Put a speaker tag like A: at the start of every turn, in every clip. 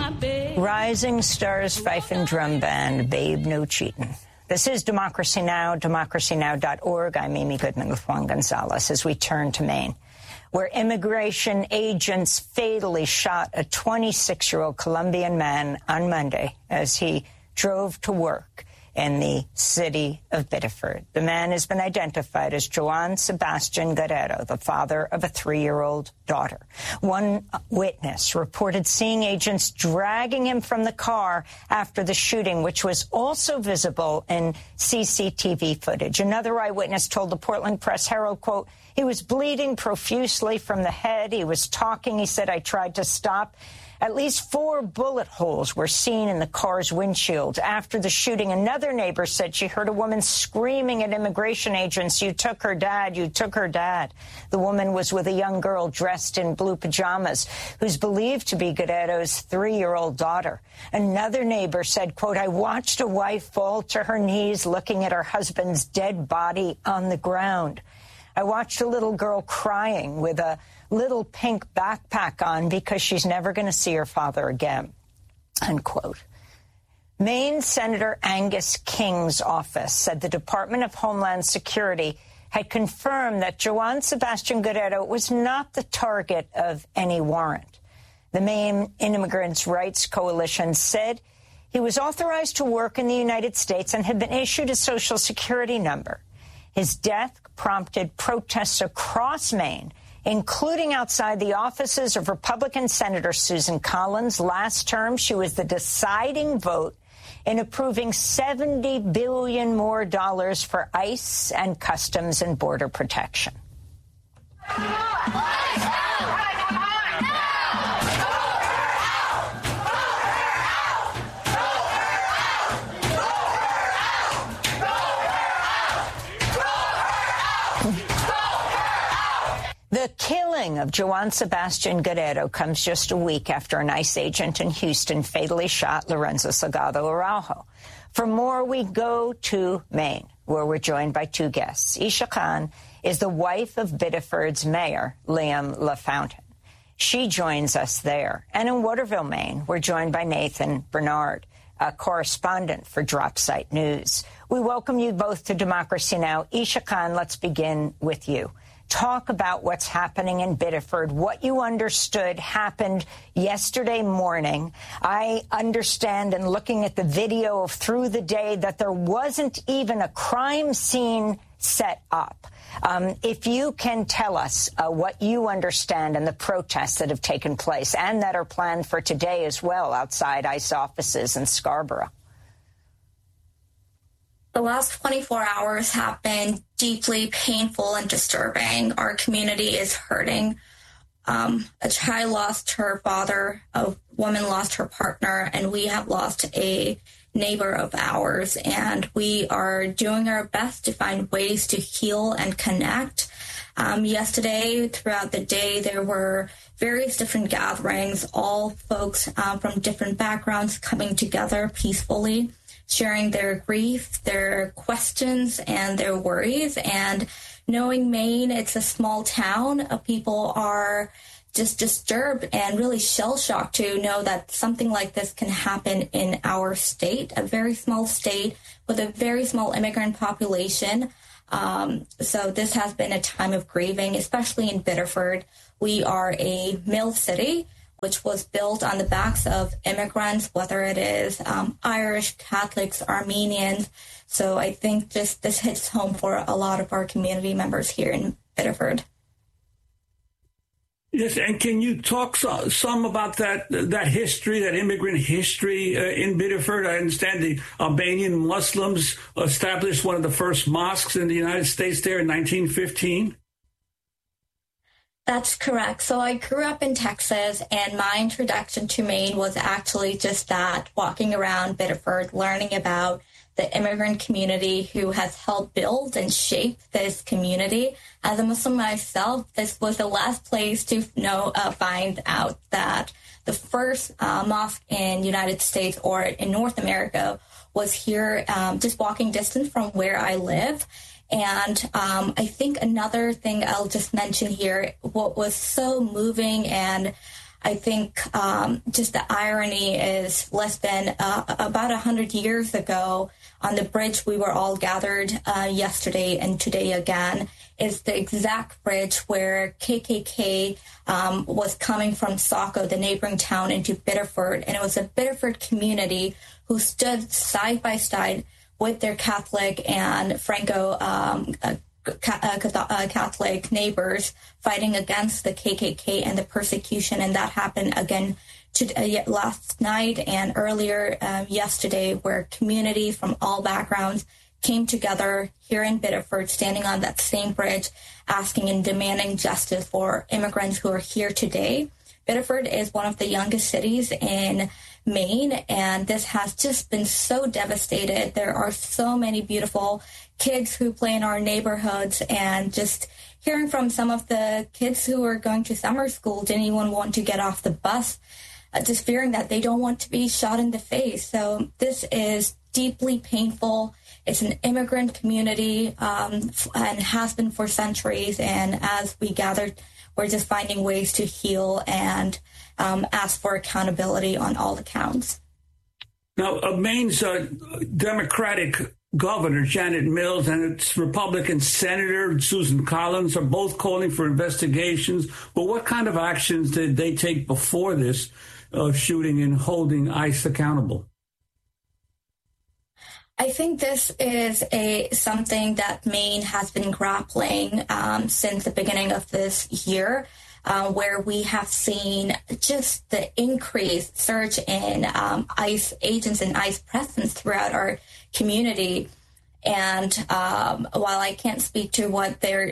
A: Rising Stars Fife and Drum Band, Babe No Cheatin'. This is Democracy Now!, democracynow.org. I'm Amy Goodman with Juan Gonzalez as we turn to Maine, where immigration agents fatally shot a 26-year-old Colombian man on Monday as he drove to work in the city of Biddeford. The man has been identified as Joan Sebastian Guerrero, the father of a 3-year-old daughter. One witness reported seeing agents dragging him from the car after the shooting, which was also visible in CCTV footage. Another eyewitness told the Portland Press-Herald, quote, he was bleeding profusely from the head. He was talking. He said, I tried to stop. At least 4 bullet holes were seen in the car's windshield. After the shooting, another neighbor said she heard a woman screaming at immigration agents, you took her dad, you took her dad. The woman was with a young girl dressed in blue pajamas, who's believed to be Guerrero's 3-year-old daughter. Another neighbor said, quote, I watched a wife fall to her knees looking at her husband's dead body on the ground. I watched a little girl crying with a little pink backpack on because she's never going to see her father again, unquote. Maine Senator Angus King's office said the Department of Homeland Security had confirmed that Joan Sebastian Guerrero was not the target of any warrant. The Maine Immigrants' Rights Coalition said he was authorized to work in the United States and had been issued a Social Security number. His death prompted protests across Maine, including outside the offices of Republican Senator Susan Collins. Last term, she was the deciding vote in approving $70 billion more for ICE and Customs and Border Protection. The killing of Joan Sebastian Guerrero comes just a week after an ICE agent in Houston fatally shot Lorenzo Salgado Araujo. For more, we go to Maine, where we're joined by 2 guests. Isha Khan is the wife of Biddeford's mayor, Liam LaFountain. She joins us there. And in Waterville, Maine, we're joined by Nathan Bernard, a correspondent for DropSite News. We welcome you both to Democracy Now! Isha Khan, let's begin with you. Talk about what's happening in Biddeford, what you understood happened yesterday morning. I understand, and looking at the video through the day, that there wasn't even a crime scene set up. If you can tell us what you understand and the protests that have taken place and that are planned for today as well outside ICE offices in Scarborough.
B: The last 24 hours have been deeply painful and disturbing. Our community is hurting. A child lost her father, a woman lost her partner, and we have lost a neighbor of ours. And we are doing our best to find ways to heal and connect. Yesterday, throughout the day, there were various different gatherings, all folks from different backgrounds coming together peacefully, sharing their grief, their questions, and their worries. And knowing Maine, it's a small town, people are just disturbed and really shell-shocked to know that something like this can happen in our state, a very small state with a very small immigrant population. So this has been a time of grieving, especially in Biddeford. We are a mill city, which was built on the backs of immigrants, whether it is Irish, Catholics, Armenians. So I think this hits home for a lot of our community members here in Biddeford.
C: Yes, and can you talk some about that history, that immigrant history in Biddeford? I understand the Albanian Muslims established one of the first mosques in the United States there in 1915.
B: That's correct. So I grew up in Texas, and my introduction to Maine was actually just that, walking around Biddeford, learning about the immigrant community who has helped build and shape this community. As a Muslim myself, this was the last place to find out that the first mosque in the United States or in North America was here, just walking distance from where I live. And I think another thing I'll just mention here, what was so moving and I think just the irony is less than about 100 years ago on the bridge we were all gathered yesterday and today again is the exact bridge where KKK was coming from Saco, the neighboring town, into Biddeford. And it was a Biddeford community who stood side by side with their Catholic and Franco Catholic neighbors fighting against the KKK and the persecution. And that happened again last night and earlier yesterday, where communities from all backgrounds came together here in Biddeford, standing on that same bridge, asking and demanding justice for immigrants who are here today. Biddeford is one of the youngest cities in Maine, and this has just been so devastated. There are so many beautiful kids who play in our neighborhoods, and just hearing from some of the kids who are going to summer school, didn't even want to get off the bus, just fearing that they don't want to be shot in the face. So this is deeply painful. It's an immigrant community and has been for centuries. And as we gathered, we're just finding ways to heal and ask for accountability on all accounts.
C: Now, Maine's Democratic Governor Janet Mills and its Republican Senator Susan Collins are both calling for investigations. But what kind of actions did they take before this shooting and holding ICE accountable?
B: I think this is something that Maine has been grappling since the beginning of this year, where we have seen just the increased surge in ICE agents and ICE presence throughout our community. And while I can't speak to what their,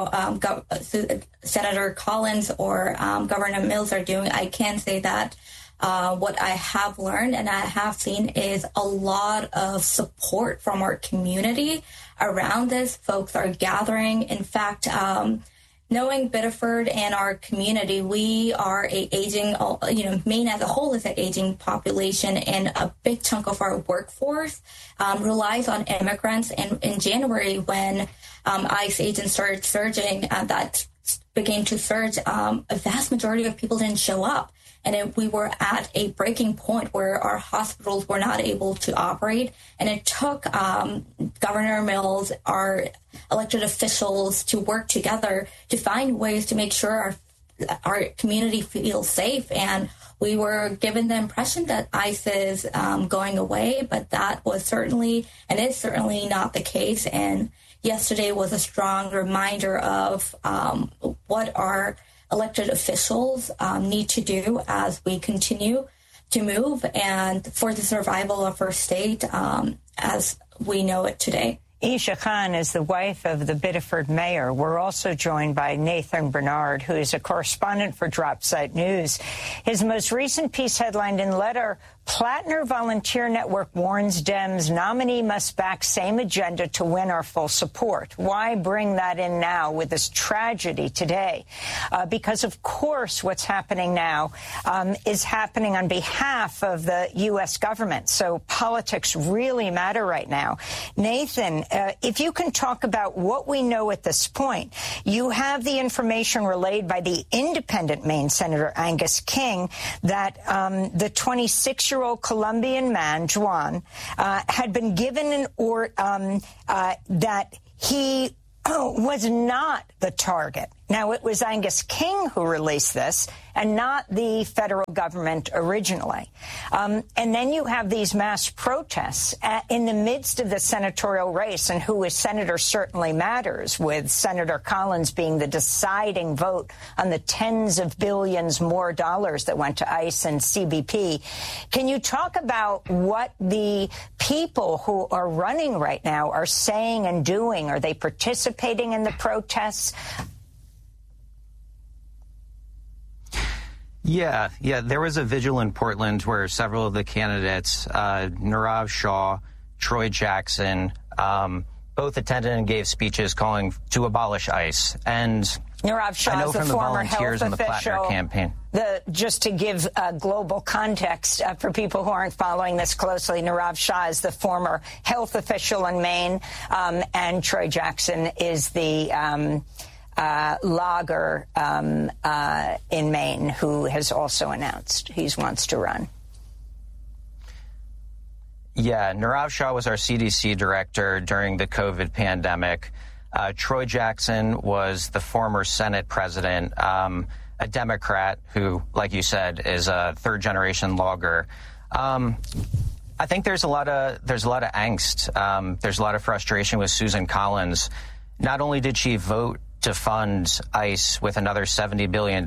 B: Senator Collins or Governor Mills are doing, I can say that what I have learned and I have seen is a lot of support from our community around this. Folks are gathering. In fact, knowing Biddeford and our community, we are a aging, Maine as a whole is an aging population, and a big chunk of our workforce relies on immigrants. And in January, when ICE agents started surging, that began to surge, a vast majority of people didn't show up. And we were at a breaking point where our hospitals were not able to operate. And it took Governor Mills, our elected officials, to work together to find ways to make sure our community feels safe. And we were given the impression that ICE is going away, but that was certainly and is certainly not the case. And yesterday was a strong reminder of what our elected officials need to do as we continue to move and for the survival of our state as we know it today.
A: Isha Khan is the wife of the Biddeford mayor. We're also joined by Nathan Bernard, who is a correspondent for Dropsite News. His most recent piece headlined in letter, Plattner Volunteer Network warns Dems nominee must back same agenda to win our full support. Why bring that in now with this tragedy today? Because, of course, what's happening now is happening on behalf of the U.S. government. So politics really matter right now. Nathan, if you can talk about what we know at this point. You have the information relayed by the independent Maine Senator Angus King that the 26-year-old Colombian man, Juan, had been given that he was not the target. Now, it was Angus King who released this and not the federal government originally. And then you have these mass protests in the midst of the senatorial race, and who is senator certainly matters, with Senator Collins being the deciding vote on the tens of billions more dollars that went to ICE and CBP. Can you talk about what the people who are running right now are saying and doing? Are they participating in the protests?
D: Yeah. There was a vigil in Portland where several of the candidates, Nirav Shah, Troy Jackson, both attended and gave speeches calling to abolish ICE. And
A: Nirav Shah is the former health official.
D: Campaign.
A: Just to give global context for people who aren't following this closely, Nirav Shah is the former health official in Maine, and Troy Jackson is the logger in Maine who has also announced he wants to run.
D: Yeah, Nirav Shah was our CDC director during the COVID pandemic. Troy Jackson was the former Senate president, a Democrat who, like you said, is a third-generation logger. I think there's a lot of angst. There's a lot of frustration with Susan Collins. Not only did she vote to fund ICE with another $70 billion,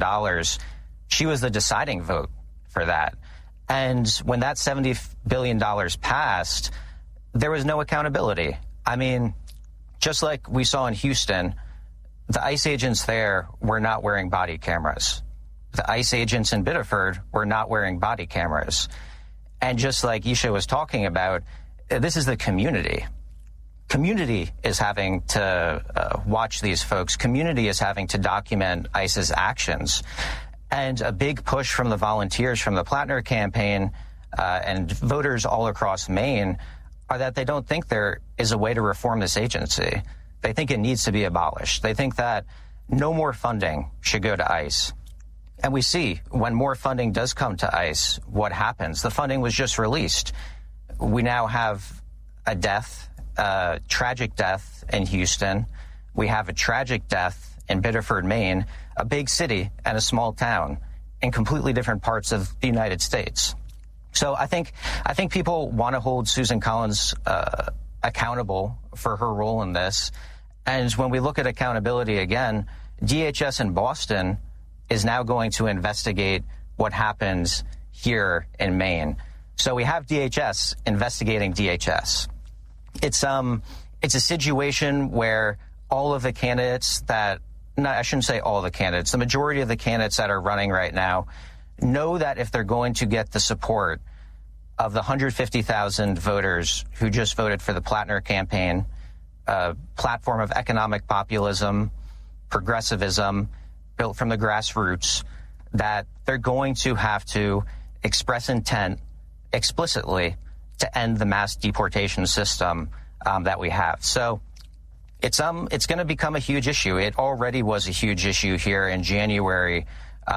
D: she was the deciding vote for that. And when that $70 billion passed, there was no accountability. I mean, just like we saw in Houston, the ICE agents there were not wearing body cameras. The ICE agents in Biddeford were not wearing body cameras. And just like Isha was talking about, this is the community. Community is having to watch these folks. Community is having to document ICE's actions. And a big push from the volunteers from the Plattner campaign and voters all across Maine are that they don't think there is a way to reform this agency. They think it needs to be abolished. They think that no more funding should go to ICE. And we see when more funding does come to ICE, what happens. The funding was just released. We now have a death, a tragic death in Houston. We have a tragic death in Biddeford, Maine, a big city and a small town in completely different parts of the United States. So I think people want to hold Susan Collins accountable for her role in this. And when we look at accountability again, DHS in Boston is now going to investigate what happens here in Maine. So we have DHS investigating DHS. It's a situation where all of the candidates I shouldn't say all the candidates, the majority of the candidates that are running right now know that if they're going to get the support of the 150,000 voters who just voted for the Plattner campaign, a platform of economic populism, progressivism, built from the grassroots, that they're going to have to express intent explicitly to end the mass deportation system that we have. So it's going to become a huge issue. It already was a huge issue here in January.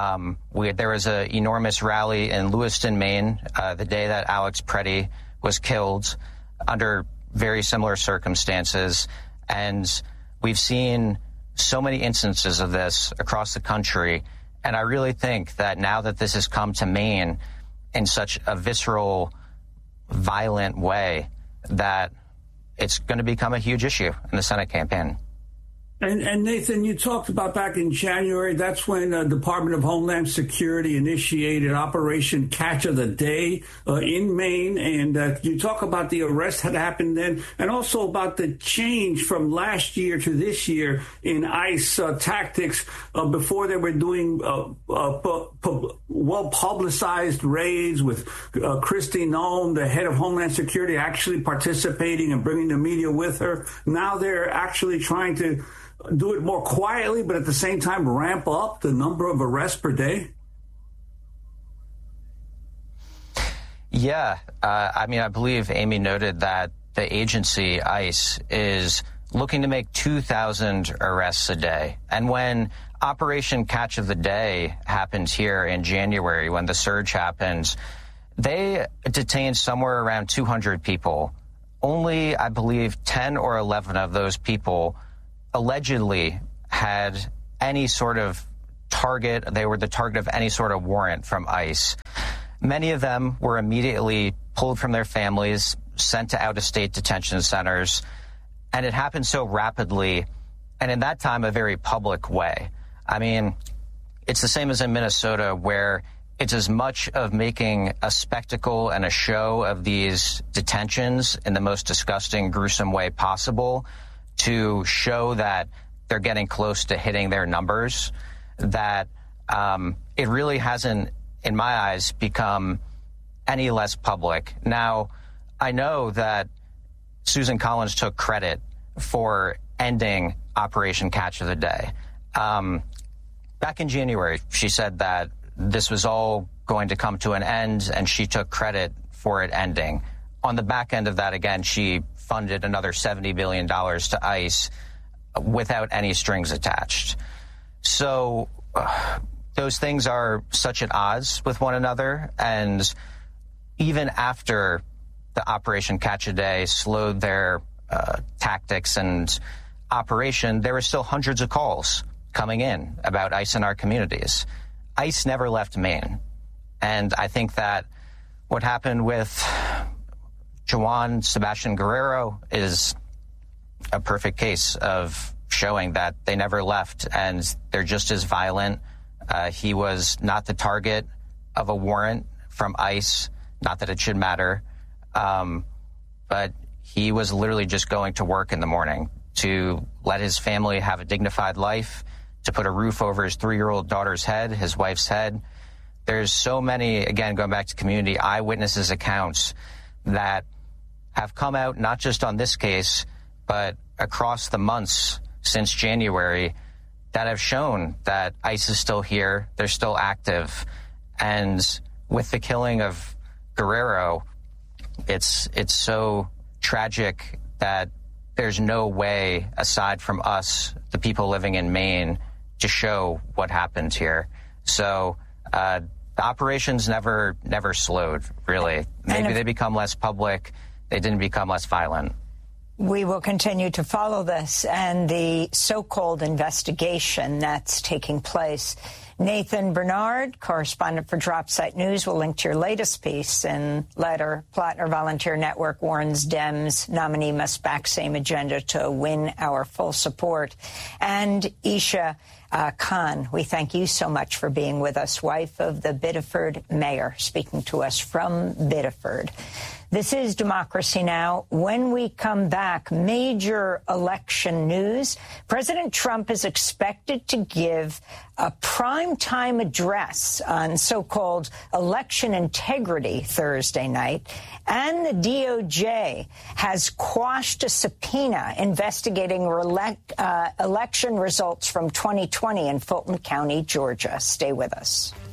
D: There was an enormous rally in Lewiston, Maine, the day that Alex Preddy was killed under very similar circumstances. And we've seen so many instances of this across the country. And I really think that now that this has come to Maine in such a visceral, violent way, that it's going to become a huge issue in the Senate campaign.
C: And Nathan, you talked about back in January, that's when the Department of Homeland Security initiated Operation Catch of the Day in Maine. And you talk about the arrest that happened then, and also about the change from last year to this year in ICE tactics. Before they were doing well-publicized raids with Kristi Noem, the head of Homeland Security, actually participating and bringing the media with her. Now they're actually trying to do it more quietly, but at the same time ramp up the number of arrests per day?
D: Yeah. I believe Amy noted that the agency, ICE, is looking to make 2,000 arrests a day. And when Operation Catch of the Day happened here in January, when the surge happened, they detained somewhere around 200 people. Only, I believe, 10 or 11 of those people allegedly had any sort of target. They were the target of any sort of warrant from ICE. Many of them were immediately pulled from their families, sent to out-of-state detention centers, and it happened so rapidly, and in that time, a very public way. I mean, it's the same as in Minnesota, where it's as much of making a spectacle and a show of these detentions in the most disgusting, gruesome way possible to show that they're getting close to hitting their numbers, that it really hasn't, in my eyes, become any less public. Now, I know that Susan Collins took credit for ending Operation Catch of the Day. Back in January, she said that this was all going to come to an end, and she took credit for it ending. On the back end of that, again, she funded another $70 billion to ICE without any strings attached. So those things are such at odds with one another. And even after the Operation Catch a Day slowed their tactics and operation, there were still hundreds of calls coming in about ICE in our communities. ICE never left Maine. And I think that what happened with Juan Sebastian Guerrero is a perfect case of showing that they never left, and they're just as violent. He was not the target of a warrant from ICE, not that it should matter, but he was literally just going to work in the morning to let his family have a dignified life, to put a roof over his 3-year-old daughter's head, his wife's head. There's so many, again, going back to community eyewitnesses accounts that have come out, not just on this case, but across the months since January, that have shown that ICE is still here, they're still active. And with the killing of Guerrero, it's so tragic that there's no way, aside from us, the people living in Maine, to show what happened here. So the operations never slowed, really. Maybe they become less public. They didn't become less violent.
A: We will continue to follow this and the so-called investigation that's taking place. Nathan Bernard, correspondent for Dropsite News, will link to your latest piece in letter. Plattner Volunteer Network warns Dems nominee must back same agenda to win our full support. And Isha Khan, we thank you so much for being with us, wife of the Biddeford mayor, speaking to us from Biddeford. This is Democracy Now! When we come back, major election news. President Trump is expected to give a primetime address on so-called election integrity Thursday night. And the DOJ has quashed a subpoena investigating election results from 2020 in Fulton County, Georgia. Stay with us.